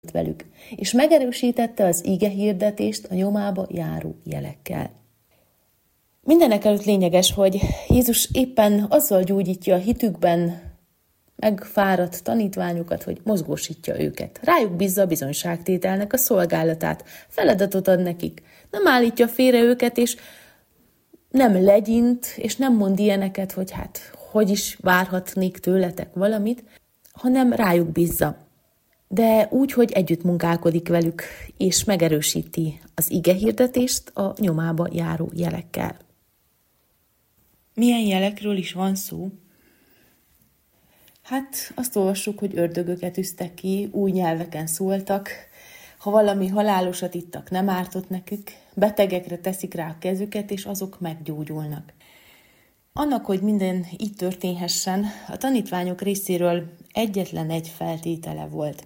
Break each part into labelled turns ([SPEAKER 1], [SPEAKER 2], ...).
[SPEAKER 1] velük, és megerősítette az ige hirdetést a nyomába járó jelekkel. Mindenekelőtt lényeges, hogy Jézus éppen azzal gyógyítja a hitükben megfáradt tanítványokat, hogy mozgósítja őket. Rájuk bízza a bizonyságtételnek a szolgálatát, feladatot ad nekik. Nem állítja félre őket, és nem legyint, és nem mond ilyeneket, hogy hogy is várhatnék tőletek valamit, hanem rájuk bízza. De úgy, hogy együtt munkálkodik velük, és megerősíti az ige hirdetést a nyomába járó jelekkel. Milyen jelekről is van szó? Azt olvassuk, hogy ördögöket üztek ki, új nyelveken szóltak, ha valami halálosat ittak, nem ártott nekük, betegekre teszik rá a kezüket, és azok meggyógyulnak. Annak, hogy minden így történhessen, a tanítványok részéről egyetlen egy feltétele volt.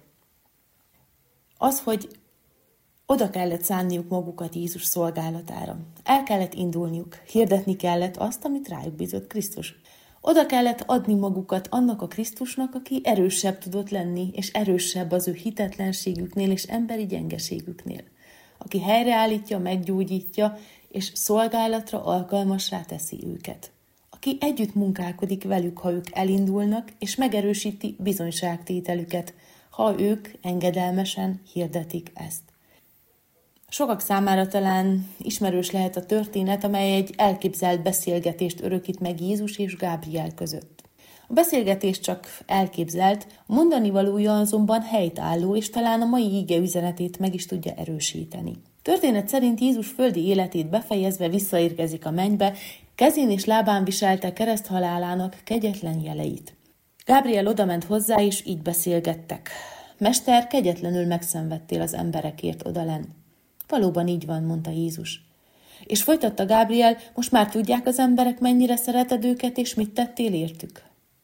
[SPEAKER 1] Az, hogy oda kellett szánniuk magukat Jézus szolgálatára. El kellett indulniuk, hirdetni kellett azt, amit rájuk bízott Krisztus. Oda kellett adni magukat annak a Krisztusnak, aki erősebb tudott lenni, és erősebb az ő hitetlenségüknél és emberi gyengeségüknél. Aki helyreállítja, meggyógyítja, és szolgálatra alkalmassá teszi őket. Aki együtt munkálkodik velük, ha ők elindulnak, és megerősíti bizonyságtételüket, ha ők engedelmesen hirdetik ezt. Sokak számára talán ismerős lehet a történet, amely egy elképzelt beszélgetést örökít meg Jézus és Gábriel között. A beszélgetés csak elképzelt, a mondani valója azonban helytálló, és talán a mai ige üzenetét meg is tudja erősíteni. Történet szerint Jézus földi életét befejezve visszaérkezik a mennybe, kezén és lábán viselte kereszthalálának kegyetlen jeleit. Gábriel odament hozzá, és így beszélgettek. Mester, kegyetlenül megszenvedtél az emberekért odalen. Valóban így van, mondta Jézus. És folytatta Gábriel, most már tudják az emberek, mennyire szereted őket, és mit tettél értük?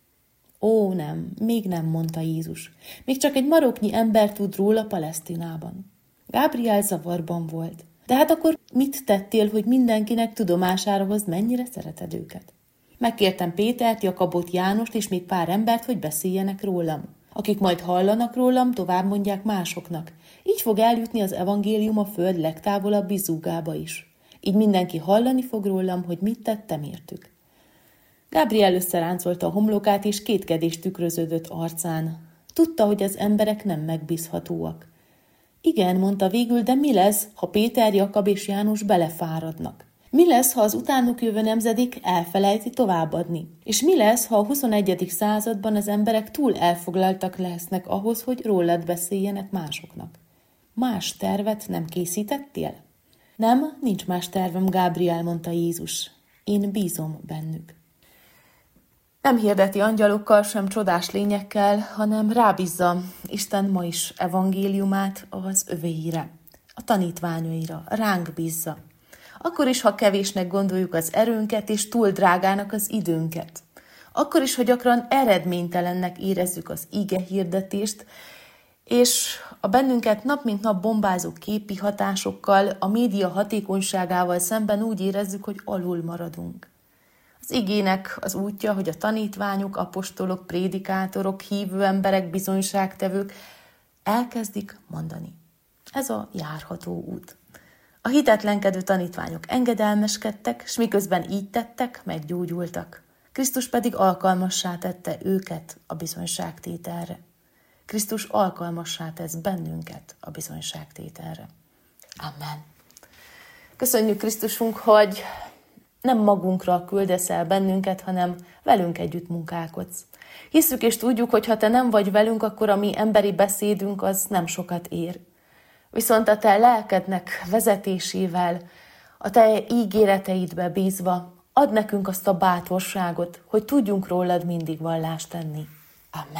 [SPEAKER 1] Ó, nem, még nem, mondta Jézus. Még csak egy maroknyi ember tud róla Palesztinában. Gábriel zavarban volt. De akkor mit tettél, hogy mindenkinek tudomására hozd, mennyire szereted őket? Megkértem Pétert, Jakabot, Jánost és még pár embert, hogy beszéljenek rólam. Akik majd hallanak rólam, tovább mondják másoknak. Így fog eljutni az evangélium a föld legtávolabbi zúgába is. Így mindenki hallani fog rólam, hogy mit tettem értük. Gábriel összeráncolta a homlokát, és kétkedés tükröződött arcán. Tudta, hogy az emberek nem megbízhatóak. Igen, mondta végül, de mi lesz, ha Péter, Jakab és János belefáradnak? Mi lesz, ha az utánuk jövő nemzedék elfelejti továbbadni? És mi lesz, ha a 21. században az emberek túl elfoglaltak lesznek ahhoz, hogy rólad beszéljenek másoknak? Más tervet nem készítettél? Nem, nincs más tervem, Gábriel, mondta Jézus. Én bízom bennük. Nem hirdeti angyalokkal, sem csodás lényekkel, hanem rábízza Isten ma is evangéliumát az övéire, a tanítványaira, ránk bízza. Akkor is, ha kevésnek gondoljuk az erőnket, és túl drágának az időnket. Akkor is, ha gyakran eredménytelennek érezzük az ige hirdetést, és a bennünket nap mint nap bombázó képi hatásokkal, a média hatékonyságával szemben úgy érezzük, hogy alul maradunk. Az igének az útja, hogy a tanítványok, apostolok, prédikátorok, hívő emberek, bizonyságtevők elkezdik mondani. Ez a járható út. A hitetlenkedő tanítványok engedelmeskedtek, s miközben így tettek, meggyógyultak. Krisztus pedig alkalmassá tette őket a bizonyságtételre. Krisztus alkalmassá tesz bennünket a bizonyságtételre. Amen. Köszönjük, Krisztusunk, hogy nem magunkra küldesz el bennünket, hanem velünk együtt munkálkodsz. Hisszük és tudjuk, hogy ha te nem vagy velünk, akkor a mi emberi beszédünk az nem sokat ér. Viszont a te lelkednek vezetésével, a te ígéreteidbe bízva, add nekünk azt a bátorságot, hogy tudjunk rólad mindig vallást tenni. Amen.